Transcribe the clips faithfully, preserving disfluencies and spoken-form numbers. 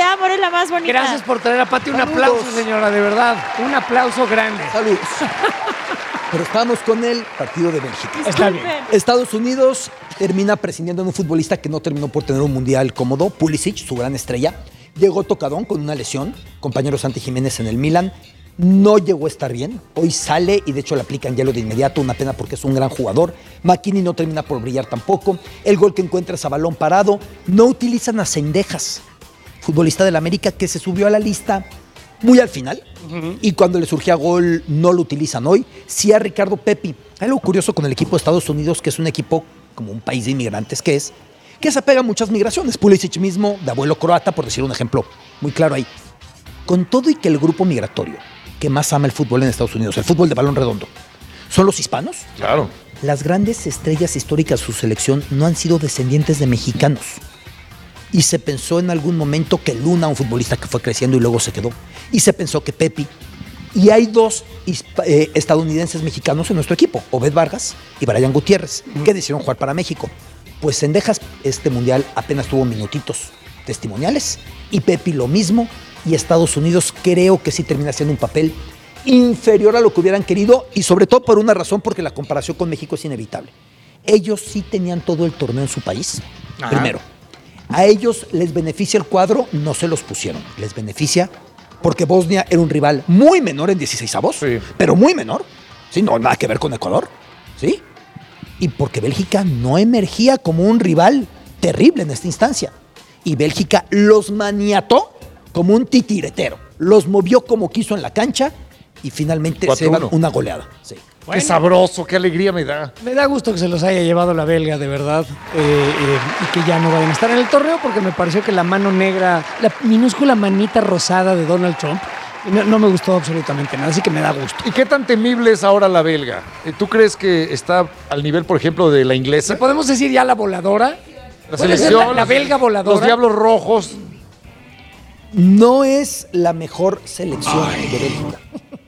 amo, eres la más bonita. Gracias por traer a Pati. Un Saludos. aplauso, señora, de verdad. Un aplauso grande. Saludos. Pero estamos con el partido de Bélgica. Está bien. Estados Unidos termina prescindiendo de un futbolista que no terminó por tener un mundial cómodo, Pulisic, su gran estrella. Llegó tocadón con una lesión, compañero Santi Jiménez en el Milan. No llegó a estar bien. Hoy sale y de hecho le aplican hielo de inmediato. Una pena porque es un gran jugador. McKinney no termina por brillar tampoco. El gol que encuentra es a balón parado. No utilizan a Cendejas, futbolista del América que se subió a la lista muy al final. Uh-huh. Y cuando le surgía gol no lo utilizan hoy. Sí a Ricardo Pepi. Hay algo curioso con el equipo de Estados Unidos, que es un equipo como un país de inmigrantes que es, que se apega a muchas migraciones. Pulisic mismo, de abuelo croata, por decir un ejemplo muy claro ahí. Con todo y que el grupo migratorio que más ama el fútbol en Estados Unidos, el fútbol de balón redondo, son los hispanos. Claro. Las grandes estrellas históricas de su selección no han sido descendientes de mexicanos. Y se pensó en algún momento que Luna, un futbolista que fue creciendo y luego se quedó. Y se pensó que Pepi. Y hay dos eh, estadounidenses mexicanos en nuestro equipo, Obed Vargas y Brian Gutiérrez, uh-huh. que decidieron jugar para México. Pues Cendejas este mundial apenas tuvo minutitos testimoniales. Y Pepi lo mismo. Y Estados Unidos creo que sí termina siendo un papel inferior a lo que hubieran querido y sobre todo por una razón, porque la comparación con México es inevitable. Ellos sí tenían todo el torneo en su país, Ajá. primero. A ellos les beneficia el cuadro, no se los pusieron. Les beneficia porque Bosnia era un rival muy menor en dieciseisavos, sí. pero muy menor. Sí, no, nada que ver con Ecuador. ¿Sí? Y porque Bélgica no emergía como un rival terrible en esta instancia. Y Bélgica los maniató como un titiretero. Los movió como quiso en la cancha y finalmente se van una goleada. Sí. Bueno, qué sabroso, qué alegría me da. Me da gusto que se los haya llevado la belga, de verdad, eh, eh, y que ya no vayan a estar en el torneo, porque me pareció que la mano negra, la minúscula manita rosada de Donald Trump, no, no me gustó absolutamente nada, así que me da gusto. ¿Y qué tan temible es ahora la belga? ¿Tú crees que está al nivel, por ejemplo, de la inglesa? ¿Le podemos decir ya la voladora? La selección, la, la belga voladora. Los Diablos Rojos. No es la mejor selección Ay. de Bélgica.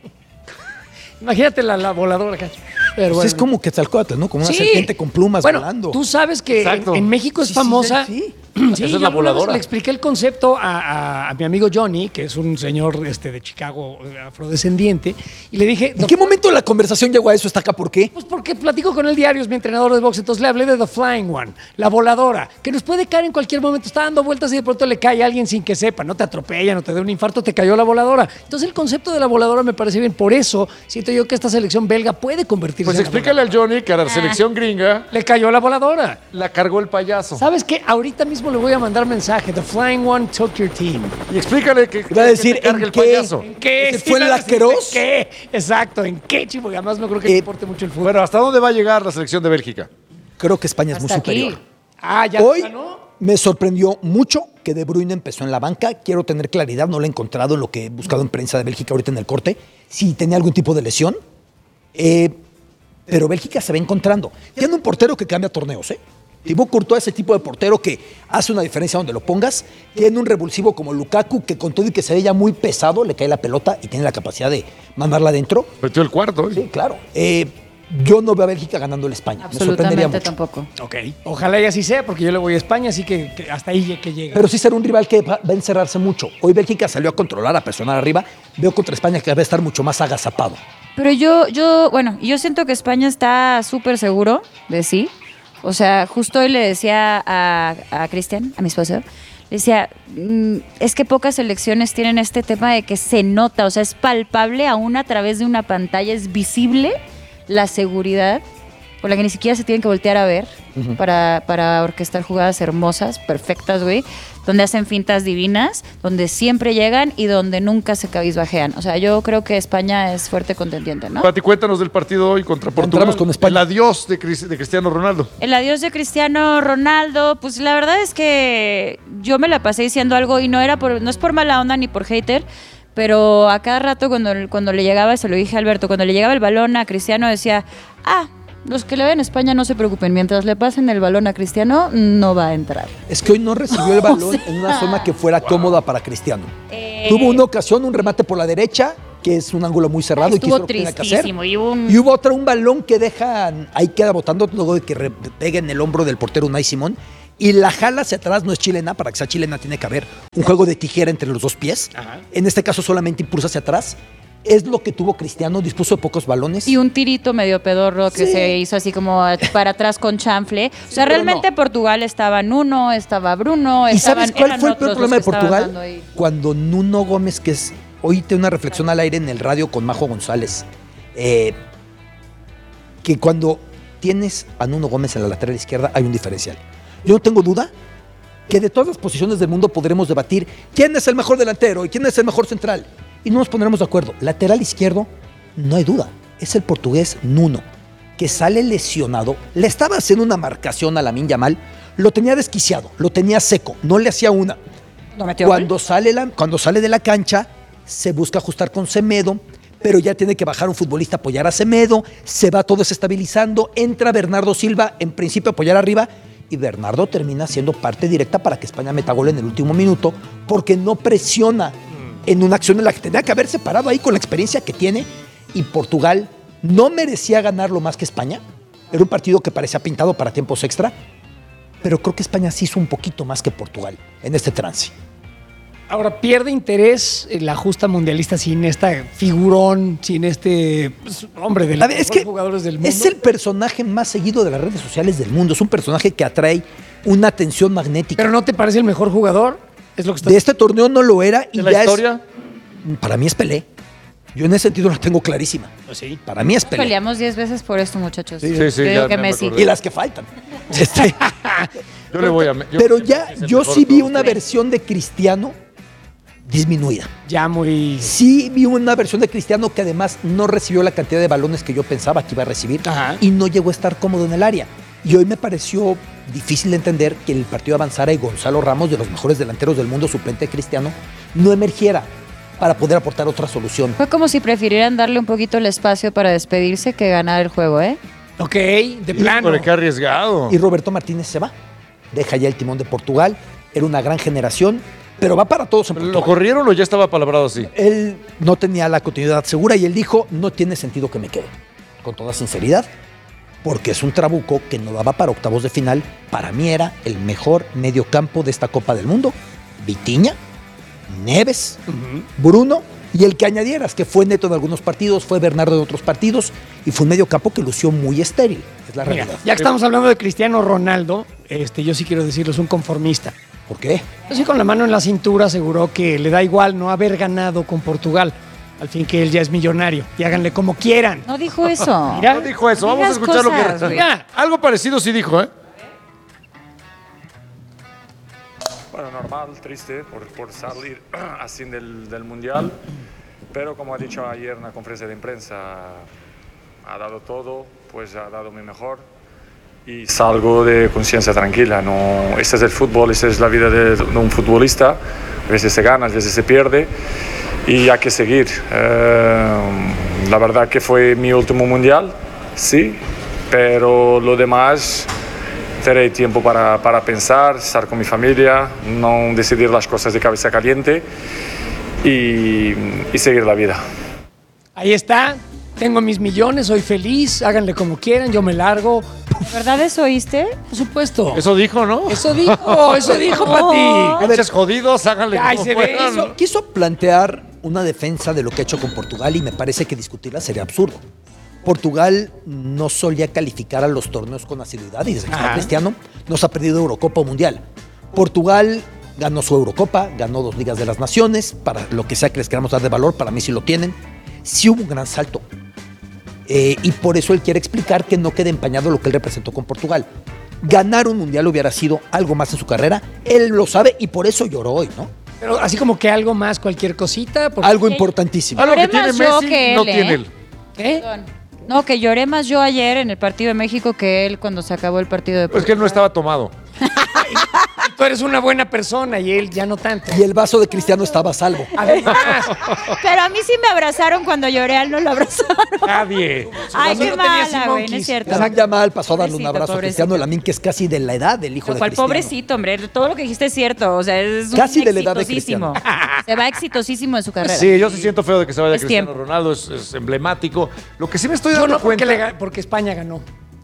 Imagínate la, la voladora. Pero pues bueno. Es como Quetzalcóatl, ¿no? Como una sí. serpiente con plumas bueno, volando. Tú sabes que en, en México es sí, famosa. Sí, sí. Sí, esa es la voladora. Le expliqué el concepto a, a, a mi amigo Johnny, que es un señor este, de Chicago afrodescendiente, y le dije... ¿En qué momento la conversación llegó a eso? ¿Está acá por qué? Pues porque platico con él diario, es mi entrenador de box, entonces le hablé de The Flying One, la voladora, que nos puede caer en cualquier momento, está dando vueltas y de pronto le cae a alguien sin que sepa, no te atropella, no te dé un infarto, te cayó la voladora. Entonces el concepto de la voladora me parece bien, por eso siento yo que esta selección belga puede convertirse pues en explícale al Johnny que a la ah. selección gringa le cayó la voladora. La cargó el payaso. ¿Sabes qué? Ahorita mismo le voy a mandar mensaje. The Flying One took your team. Y explícale que, va a decir que te cargue ¿en el qué? payaso. ¿En qué? ¿Se fue el asqueroso? ¿En qué? Exacto, ¿en qué, chico? Y además no creo que eh, le importe mucho el fútbol. Bueno, ¿hasta dónde va a llegar la selección de Bélgica? Creo que España es muy Hasta superior. Aquí. Ah, ya. Hoy ¿no? me sorprendió mucho que De Bruyne empezó en la banca. Quiero tener claridad, no lo he encontrado en lo que he buscado en prensa de Bélgica ahorita en el corte. Si tenía algún tipo de lesión. Eh, pero Bélgica se va encontrando. Tiene un portero que cambia torneos, ¿eh? Thibaut Courtois, ese tipo de portero que hace una diferencia donde lo pongas. Tiene un revulsivo como Lukaku, que con todo y que se ve ya muy pesado, le cae la pelota y tiene la capacidad de mandarla adentro. Metió el cuarto. ¿eh? Sí, claro. Eh, yo no veo a Bélgica ganando el España. Absolutamente me sorprendería mucho. Tampoco. Ok. Ojalá y así sea, porque yo le voy a España, así que, que hasta ahí que llega. Pero sí será un rival que va a encerrarse mucho. Hoy Bélgica salió a controlar, a presionar arriba. Veo contra España que va a estar mucho más agazapado. Pero yo, yo, bueno, yo siento que España está súper seguro de sí. O sea, justo hoy le decía a, a Cristian, a mi esposo, le decía, mmm, es que pocas selecciones tienen este tema de que se nota, o sea, es palpable aún a través de una pantalla, es visible la seguridad por la que ni siquiera se tienen que voltear a ver uh-huh. para, para orquestar jugadas hermosas, perfectas, güey, donde hacen fintas divinas, donde siempre llegan y donde nunca se cabizbajean. O sea, yo creo que España es fuerte contendiente, ¿no? Pati, cuéntanos del partido hoy contra Portugal. Entramos con España. El adiós de, de Cristiano Ronaldo. El adiós de Cristiano Ronaldo, pues la verdad es que yo me la pasé diciendo algo y no era por, no es por mala onda ni por hater, pero a cada rato cuando, cuando le llegaba, se lo dije a Alberto, cuando le llegaba el balón a Cristiano decía, ah, los que le ven en España no se preocupen, mientras le pasen el balón a Cristiano, no va a entrar. Es que hoy no recibió el balón o sea, en una zona que fuera wow. cómoda para Cristiano. Eh... Tuvo una ocasión, un remate por la derecha, que es un ángulo muy cerrado Estuvo y quiso lo que que hacer. Y, un... y hubo otra, un balón que deja, ahí queda botando luego de que pegue en el hombro del portero Unai Simón, y la jala hacia atrás, no es chilena, para que sea chilena tiene que haber un juego de tijera entre los dos pies. Ajá. En este caso solamente impulsa hacia atrás. Es lo que tuvo Cristiano, dispuso de pocos balones. Y un tirito medio pedorro que sí. se hizo así como para atrás con chanfle. O sea, sí, realmente no. Portugal estaba Nuno, estaba Bruno. ¿Y estaban, sabes cuál eran fue el peor otros problema los de que estaban Portugal? dando ahí. Cuando Nuno Gómez, que es, hoy tengo una reflexión al aire en el radio con Majo González, eh, que cuando tienes a Nuno Gómez en la lateral izquierda hay un diferencial. Yo no tengo duda que de todas las posiciones del mundo podremos debatir quién es el mejor delantero y quién es el mejor central. Y no nos pondremos de acuerdo. Lateral izquierdo, no hay duda, es el portugués Nuno, que sale lesionado. Le estaba haciendo una marcación a Lamine Yamal, lo tenía desquiciado, lo tenía seco, no le hacía una. ¿No metió Cuando sale, la, cuando sale de la cancha, se busca ajustar con Semedo, pero ya tiene que bajar un futbolista a apoyar a Semedo, se va todo desestabilizando, entra Bernardo Silva, en principio a apoyar arriba, y Bernardo termina siendo parte directa para que España meta gol en el último minuto, porque no presiona en una acción en la que tenía que haberse parado ahí con la experiencia que tiene, y Portugal no merecía ganarlo más que España. Era un partido que parecía pintado para tiempos extra, pero creo que España sí hizo un poquito más que Portugal en este trance. Ahora, pierde interés la justa mundialista sin esta figurón, sin este pues, hombre de los ver, es que jugadores del mundo. Es el personaje más seguido de las redes sociales del mundo. Es un personaje que atrae una atención magnética. ¿Pero no te parece el mejor jugador? Es lo que estás... De este torneo no lo era y ¿De la ya historia? es. Para mí es Pelé. Yo en ese sentido la tengo clarísima. Sí. Para mí es Pelé. Peleamos diez veces por esto, muchachos. Sí, sí, sí, Yo digo ya que me Messi. acordé. Y las que faltan. Este, Yo le voy a... yo pero creo ya, que es el yo mejor sí vi jugador. una versión de Cristiano disminuida. Ya muy... Sí vi una versión de Cristiano que además no recibió la cantidad de balones que yo pensaba que iba a recibir. Ajá. Y no llegó a estar cómodo en el área. Y hoy me pareció difícil de entender que el partido avanzara y Gonzalo Ramos, de los mejores delanteros del mundo, suplente de Cristiano, no emergiera para poder aportar otra solución. Fue como si prefirieran darle un poquito el espacio para despedirse que ganar el juego, ¿eh? Ok, de plano. Híjole, qué arriesgado. Y Roberto Martínez se va. Deja ya el timón de Portugal. Era una gran generación, pero va para todos en ¿Lo Portugal. corrieron o ya estaba palabrado así? Él no tenía la continuidad segura y él dijo, no tiene sentido que me quede. Con toda sinceridad, porque es un trabuco que no daba para octavos de final. Para mí era el mejor mediocampo de esta Copa del Mundo. Vitinha, Neves, Uh-huh. Bruno y el que añadieras, que fue Neto en algunos partidos, fue Bernardo en otros partidos, y fue un mediocampo que lució muy estéril. Es la Mira, realidad. ya que estamos hablando de Cristiano Ronaldo, este, yo sí quiero decirlo, es un conformista. ¿Por qué? Yo sí, con la mano en la cintura aseguró que le da igual no haber ganado con Portugal. Al fin que él ya es millonario. Y háganle como quieran. No dijo eso. Mira. No dijo eso, vamos a Digas escuchar lo cosas, que... güey. Ya. Algo parecido sí dijo, ¿eh? Bueno, normal, triste por, por salir así del, del Mundial, pero como ha dicho ayer en la conferencia de prensa, ha dado todo, pues ha dado mi mejor y salgo de conciencia tranquila. No, este es el fútbol, esta es la vida de, de un futbolista, a veces se gana, a veces se pierde y hay que seguir. Eh, la verdad que fue mi último Mundial, sí, pero lo demás... Tendré tiempo para, para pensar, estar con mi familia, no decidir las cosas de cabeza caliente y, y seguir la vida. Ahí está. Tengo mis millones, soy feliz. Háganle como quieran, yo me largo. ¿Verdad eso oíste? Por supuesto. Eso dijo, ¿no? Eso dijo, eso dijo, Pati. Pinches jodidos, háganle Ay, como se ve puedan. eso. Quiso plantear una defensa de lo que ha hecho con Portugal y me parece que discutirla sería absurdo. Portugal no solía calificar a los torneos con asiduidad y desde que está Ajá. Cristiano nos ha perdido Eurocopa o Mundial. Portugal ganó su Eurocopa, ganó dos Ligas de las Naciones, para lo que sea que les queramos dar de valor, para mí sí lo tienen. Sí hubo un gran salto. Eh, y por eso él quiere explicar que no quede empañado lo que él representó con Portugal. Ganar un Mundial hubiera sido algo más en su carrera. Él lo sabe y por eso lloró hoy, ¿no? Pero así como que algo más, cualquier cosita. porque- Algo importantísimo. Algo que Lloré tiene más yo Messi, que no él, ¿eh? tiene él. ¿Eh? Perdón. No, que lloré más yo ayer en el partido de México que él cuando se acabó el partido de Pues que él no estaba tomado. Y tú eres una buena persona y él ya no tanto. Y el vaso de Cristiano estaba a salvo. Además, Pero a mí sí me abrazaron cuando lloré, a él no lo abrazaron. nadie. Ay, Cuando qué no tenía mala, Simón güey, no es Kiss. cierto. Isaac Yamal pasó a darle un Pobrecito, abrazo a pobrecito. Cristiano Lamine, que es casi de la edad del hijo de Cual Cristiano. pobrecito, hombre. Todo lo que dijiste es cierto. O sea, es un Casi de la edad de exitosísimo. Se va exitosísimo en su carrera. Sí, yo sí siento feo de que se vaya Es Cristiano tiempo. Ronaldo, es, es emblemático. Lo que sí me estoy Yo dando no, porque, cuenta... le ga- porque España ganó.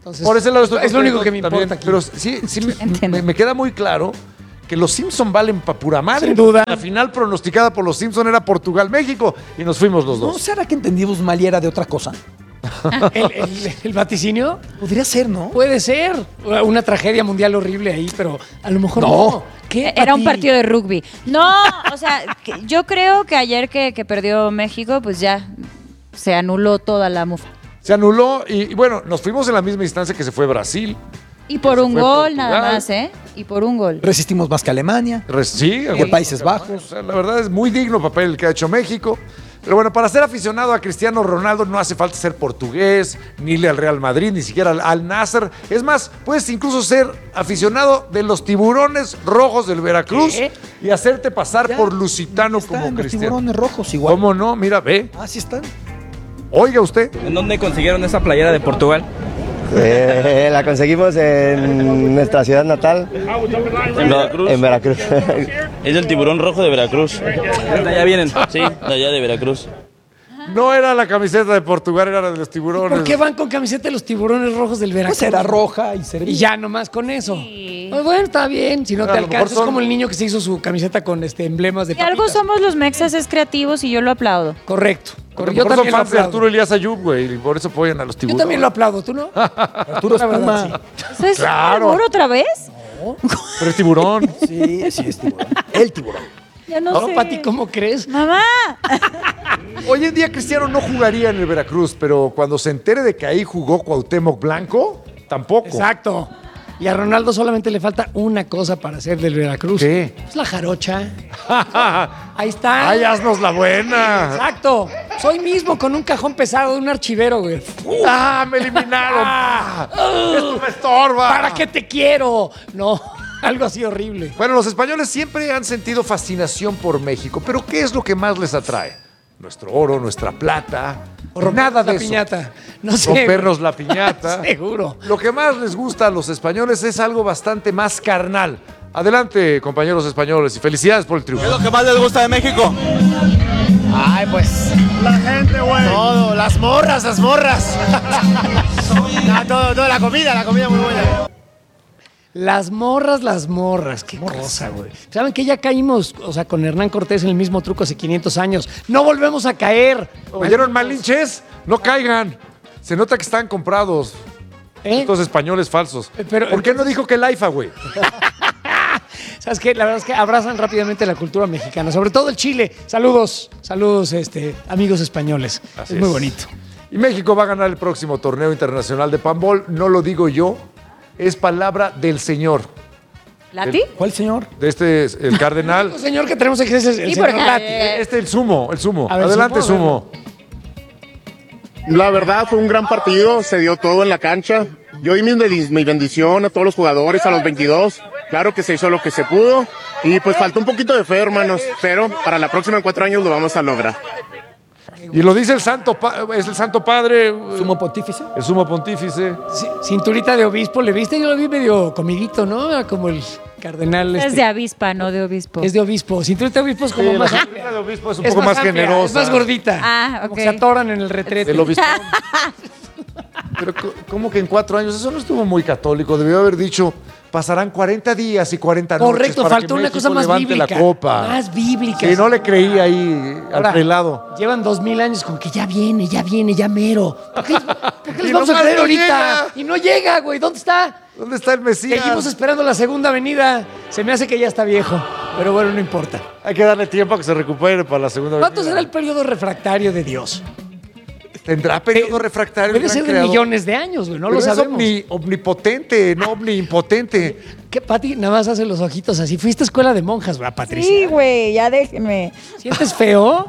Entonces, Por ese lado estoy es lo único contento que me también, importa aquí. Pero sí, sí me, Entiendo. me- me queda muy claro que los Simpson valen pa' pura madre. Sin duda. La final pronosticada por los Simpson era Portugal-México y nos fuimos los ¿No dos. será que entendimos mal y era de otra cosa? ¿El, el- el vaticinio? Podría ser, ¿no? Puede ser. Una tragedia mundial horrible ahí, pero a lo mejor no. No. ¿Qué, Era un Pati? partido de rugby. No, o sea, que- yo creo que ayer que, que perdió México, pues ya se anuló toda la mufa. Se anuló y, y bueno, nos fuimos en la misma instancia que se fue Brasil. Y por Se un fue gol Portugal. nada más, ¿eh? Y por un gol. Resistimos más que Alemania. Re- Sí, Que Países Bajos. O sea, la verdad es muy digno papel el que ha hecho México. Pero bueno, para ser aficionado a Cristiano Ronaldo no hace falta ser portugués, ni irle al Real Madrid, ni siquiera al, al Nasser. Es más, puedes incluso ser aficionado de los tiburones rojos del Veracruz ¿Qué? y hacerte pasar Ya, por lusitano Están como los Cristiano. tiburones rojos igual. ¿Cómo no? Mira, ve. Ah, sí están. Oiga usted. ¿En dónde consiguieron esa playera de Portugal? Eh, la conseguimos en nuestra ciudad natal, ¿En Veracruz? en Veracruz. Es del tiburón rojo de Veracruz. ¿De allá vienen? Sí, de allá de Veracruz. No era la camiseta de Portugal, era la de los tiburones. ¿Por qué van con camiseta de los tiburones rojos del Veracruz? Pues era roja y servía. Y ya nomás con eso. Sí. Pues bueno, está bien. Si no A te lo mejor alcanzas, es son- como el niño que se hizo su camiseta con este emblemas de Si algo papitas. somos los mexas es creativos y yo lo aplaudo. Correcto. A lo correcto. Yo mejor son también lo fans de aplaudo. Arturo Elías Ayub, güey, y por eso apoyan a los Yo tiburones. también lo aplaudo, ¿tú no? Arturo La verdad, Espuma. sí. ¿Eso es Claro. un otra vez? Pero es tiburón. Sí, sí, es tiburón. El tiburón. Ya no, No, sé. Pati, ¿cómo crees? Mamá. Hoy en día Cristiano no jugaría en el Veracruz, pero cuando se entere de que ahí jugó Cuauhtémoc Blanco, tampoco. Exacto. Y a Ronaldo solamente le falta una cosa para ser del Veracruz. ¿Qué? Es la jarocha. Ahí está. ¡Ay, haznos la buena! Exacto. Soy mismo con un cajón pesado de un archivero, güey. ¡Ah, me eliminaron! Ah. ¡Esto me estorba! ¿Para qué te quiero? No, algo así horrible. Bueno, los españoles siempre han sentido fascinación por México, pero ¿qué es lo que más les atrae? Nuestro oro, nuestra plata. O rompernos Nada de la eso. piñata. No sé. Rompernos la piñata. Seguro. Lo que más les gusta a los españoles es algo bastante más carnal. Adelante, compañeros españoles, y felicidades por el triunfo. ¿Qué es lo que más les gusta de México? Ay, pues. La gente, güey. Todo, las morras, las morras. no, todo, todo, la comida, la comida muy buena. Las morras, las morras. Qué cosa, güey. ¿Saben que ya caímos, o sea, con Hernán Cortés en el mismo truco hace quinientos años? No volvemos a caer. ¿Oyeron, malinches? No caigan. Se nota que están comprados. ¿Eh? Estos españoles falsos. Eh, pero- ¿Por qué no dijo que el AIFA, güey? ¿Sabes qué? La verdad es que abrazan rápidamente la cultura mexicana, sobre todo el Chile. Saludos, saludos, este, amigos españoles. Así es muy es. bonito. Y México va a ganar el próximo torneo internacional de Pambol. No lo digo yo, es palabra del señor. ¿Lati? ¿Cuál señor? De este, es el cardenal. El señor que tenemos aquí es el Sí, señor porque- Lati. Este, el sumo, el sumo. A ver, Adelante, sumo, sumo. La verdad fue un gran partido, se dio todo en la cancha. Yo di mi, mi bendición a todos los jugadores, a los veintidós. Claro que se hizo lo que se pudo y pues faltó un poquito de fe, hermanos, pero para la próxima en cuatro años lo vamos a lograr. Y lo dice el Santo, Pa- es el Santo Padre, ¿Sumo pontífice? el sumo pontífice. Sí, cinturita de obispo, ¿le viste? Yo lo vi medio comidito, ¿no? Como el cardenal. Es este. de avispa, no de obispo. Es de obispo. Cinturita de obispo es como Sí, más la amplia. cinturita de obispo es un Es poco más, amplia, generosa. Es más gordita. Ah, Como ok. que se atoran en el retrete. El obispo. Pero co- ¿cómo que en cuatro años? Eso no estuvo muy católico. Debió haber dicho, pasarán cuarenta días y cuarenta noches. Correcto, para faltó que una México cosa más levante bíblica. la copa. Más bíblica. Sí, no le creí ahí Ahora, al prelado. Llevan dos mil años con que ya viene, ya viene, ya mero. ¿Por qué, por qué les Y vamos a nomás creer no ahorita? llega. Y no llega, güey. ¿Dónde está? ¿Dónde está el Mesías? Seguimos esperando la segunda venida. Se me hace que ya está viejo. Pero bueno, no importa. Hay que darle tiempo a que se recupere para la segunda ¿Cuánto venida. será el periodo refractario de Dios? ¿Tendrá periodo refractario? el Debe gran ser de creador? millones de años, güey. No Pero lo es sabemos. omni- omnipotente, no omniimpotente. ¿Qué, Pati? Nada más hace los ojitos así. Fuiste a escuela de monjas, ¿verdad, Patricia? Sí, güey, ya déjenme. ¿Sientes feo?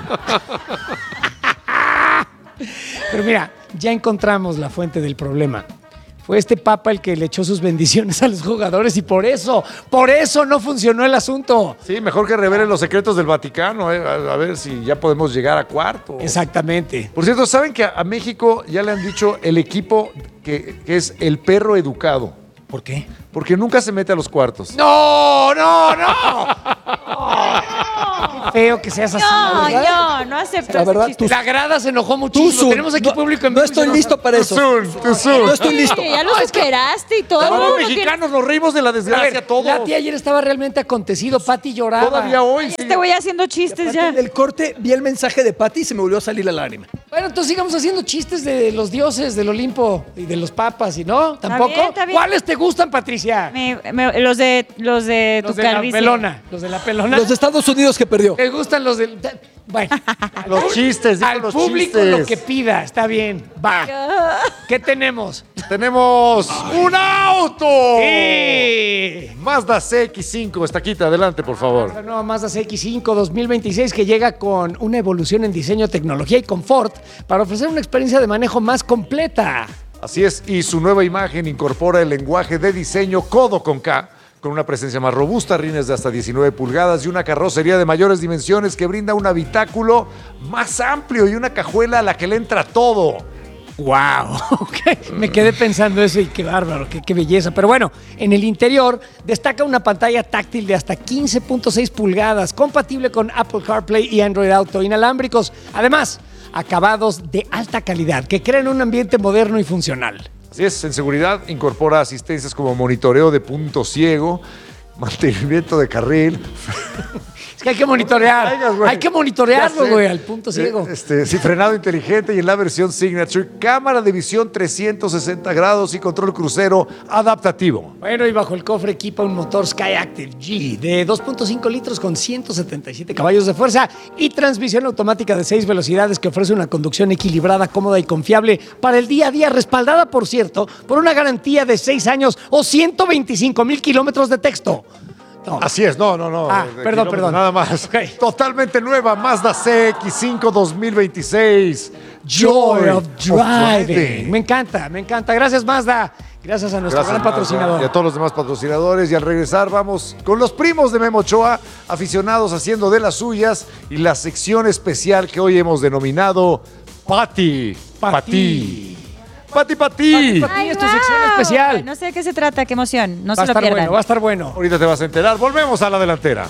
Pero mira, ya encontramos la fuente del problema. Fue este papa el que le echó sus bendiciones a los jugadores y por eso, por eso no funcionó el asunto. Sí, mejor que revelen los secretos del Vaticano, eh, a, a ver si ya podemos llegar a cuarto. Exactamente. Por cierto, ¿saben que a, a México ya le han dicho el equipo que, que es el perro educado? ¿Por qué? Porque nunca se mete a los cuartos. ¡No, no, no! Qué feo que seas así. No, ¿verdad? yo no acepto La ese verdad, chiste. tú- La grada se enojó Tú, muchísimo. Zun, Tenemos aquí no, público en no vivo y estoy se enojó. listo para eso. Zun, tú, Zun. No estoy listo. Ya lo superaste y todo. Todos los no tiene- mexicanos nos reímos de la A desgracia, ver, todos. Lati ayer estaba realmente acontecido. Pati lloraba. Todavía hoy. Este güey haciendo chistes ya. En el corte vi el mensaje de Pati y se me volvió a salir la lágrima. Bueno, entonces sigamos haciendo chistes de los dioses del Olimpo y de los papas, ¿y no? ¿Tampoco? bien, está bien. ¿Cuáles te gustan, Patricia? Me- me- los de los de Los tu de la calvicie. pelona. Los de la pelona. Los de Estados Unidos que perdió. ¿Te gustan los del...? Bueno. Los chistes, digo Al los público chistes. lo que pida, está bien. Va. ¿Qué tenemos? Tenemos un auto. ¡Sí! Mazda C X cinco, Estaquita, adelante, por favor. La nueva Mazda C X cinco dos mil veintiséis que llega con una evolución en diseño, tecnología y confort para ofrecer una experiencia de manejo más completa. Así es, y su nueva imagen incorpora el lenguaje de diseño codo con K, con una presencia más robusta, rines de hasta diecinueve pulgadas y una carrocería de mayores dimensiones que brinda un habitáculo más amplio y una cajuela a la que le entra todo. ¡Wow! Ok, me quedé pensando eso y qué bárbaro, qué, qué belleza. Pero bueno, en el interior destaca una pantalla táctil de hasta quince punto seis pulgadas, compatible con Apple CarPlay y Android Auto, inalámbricos. Además, acabados de alta calidad que crean un ambiente moderno y funcional. Así es, en seguridad incorpora asistencias como monitoreo de punto ciego, mantenimiento de carril. Es que hay que monitorear. Traigas, güey. Hay que monitorearlo, Ya sé. güey, al punto ciego. Eh, Este, sí, frenado inteligente y en la versión Signature, cámara de visión trescientos sesenta grados y control crucero adaptativo. Bueno, y bajo el cofre equipa un motor Skyactiv G de dos punto cinco litros con ciento setenta y siete caballos de fuerza y transmisión automática de seis velocidades que ofrece una conducción equilibrada, cómoda y confiable para el día a día, respaldada, por cierto, por una garantía de seis años o ciento veinticinco mil kilómetros de texto. No. Así es, no, no, no. Ah, de perdón, kilómetros, perdón. Nada más. Ok. Totalmente nueva Mazda C X cinco dos mil veintiséis. Joy of driving. Me encanta, me encanta. Gracias, Mazda. Gracias a nuestro Gracias, gran Mazda, patrocinador. y a todos los demás patrocinadores. Y al regresar vamos con los primos de Memo Ochoa, aficionados haciendo de las suyas, y la sección especial que hoy hemos denominado Pati, Pati. Pati, Pati. Pati, es tu sección especial. No sé de qué se trata, qué emoción. No Va a se lo estar pierdan. bueno, va a estar bueno. Ahorita te vas a enterar. Volvemos a la delantera.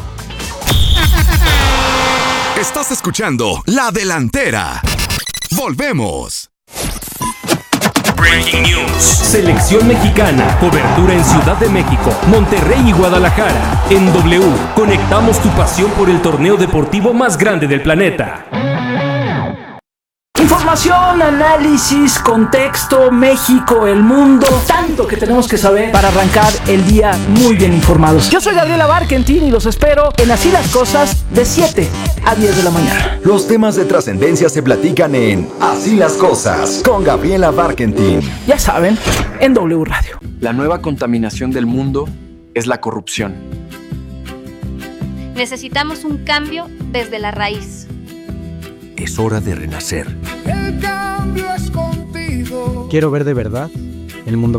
Estás escuchando La Delantera. Volvemos. Breaking News. Selección mexicana. Cobertura en Ciudad de México, Monterrey y Guadalajara. En W, conectamos tu pasión por el torneo deportivo más grande del planeta. Información, análisis, contexto, México, el mundo, tanto que tenemos que saber para arrancar el día muy bien informados. Yo soy Gabriela Barkentin y los espero en Así las Cosas de siete a diez de la mañana. Los temas de trascendencia se platican en Así las Cosas con Gabriela Barkentin. Ya saben, en W Radio. La nueva contaminación del mundo es la corrupción. Necesitamos un cambio desde la raíz. Es hora de renacer. El cambio es contigo. Quiero ver de verdad el mundo